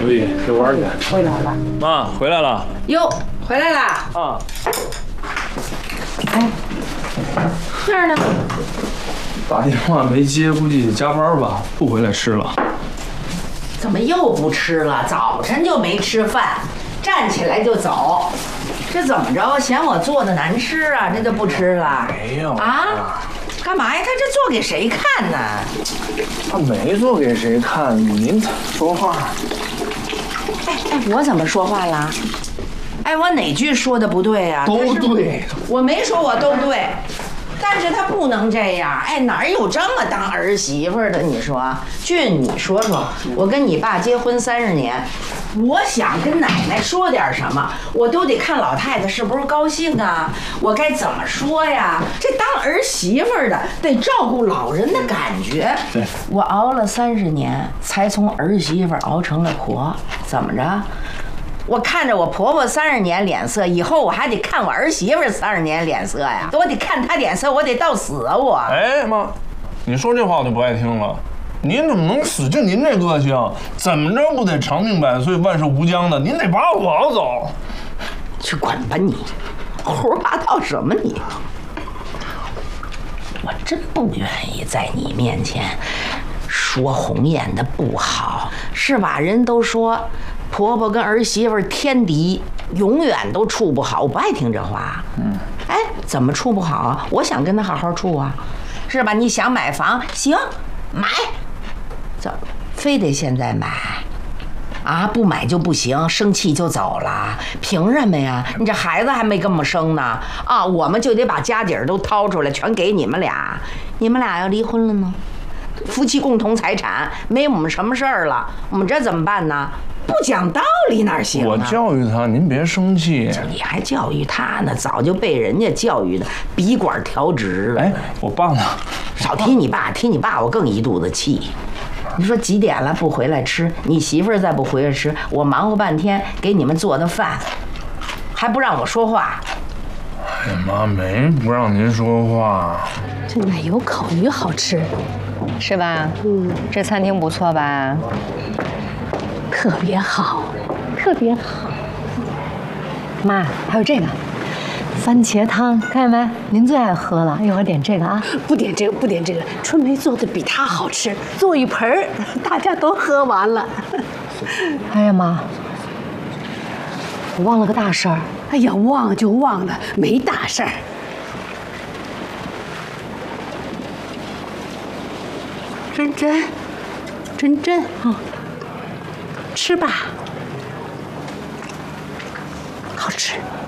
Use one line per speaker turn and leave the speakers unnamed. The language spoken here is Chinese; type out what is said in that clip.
刘姨遛弯去。
回来了。
妈，回来了。
哟，回来了。
啊。
哎，那儿呢？
打电话没接，估计加班吧，不回来吃了。
怎么又不吃了？早晨就没吃饭，站起来就走，这怎么着？嫌我做的难吃啊？这就不吃了？
没有
啊？干嘛呀？他这做给谁看呢？
他没做给谁看，您说话。
哎，我怎么说话了？哎，我哪句说的不对呀？
都对。
我没说我都对。但是他不能这样，哎，哪有这么当儿媳妇的？你说，俊，你说说，我跟你爸结婚30年，我想跟奶奶说点什么，我都得看老太太是不是高兴啊，我该怎么说呀？这当儿媳妇的得照顾老人的感觉。
对，
我熬了30年，才从儿媳妇熬成了婆，怎么着？我看着我婆婆30年脸色，以后我还得看我儿媳妇30年脸色呀！我得看她脸色，我得到死啊！我
哎妈，你说这话我就不爱听了。您怎么能死？就您这个性，怎么着不得长命百岁、万寿无疆的？您得把我熬走。
去滚吧你！胡说八道什么你？我真不愿意在你面前说红艳的不好，是吧？人都说婆婆跟儿媳妇天敌，永远都处不好。我不爱听这话。哎，怎么处不好啊？我想跟她好好处啊，是吧？你想买房，行，买，怎么非得现在买？啊，不买就不行，生气就走了，凭什么呀？你这孩子还没跟我们生呢，啊，我们就得把家底儿都掏出来，全给你们俩。你们俩要离婚了呢，夫妻共同财产没我们什么事儿了，我们这怎么办呢？不讲道理哪行啊？
我教育他，您别生气。
你还教育他呢，早就被人家教育的笔管调直了。
哎，我爸呢？
少提你爸，提你爸我更一肚子气。你说几点了不回来吃？你媳妇儿再不回来吃，我忙活半天给你们做的饭，还不让我说话。
哎呀妈，没不让您说话。
这奶油烤鱼好吃，
是吧？这餐厅不错吧？
特别好，特别好。妈，还有这个番茄汤，看见没？您最爱喝了，一会儿点这个啊。
不点这个，不点这个。春梅做的比她好吃，做一盆儿，大家都喝完了。
哎呀妈，我忘了个大事儿。
哎呀，忘就忘了，没大事儿。真真，吃吧，好吃。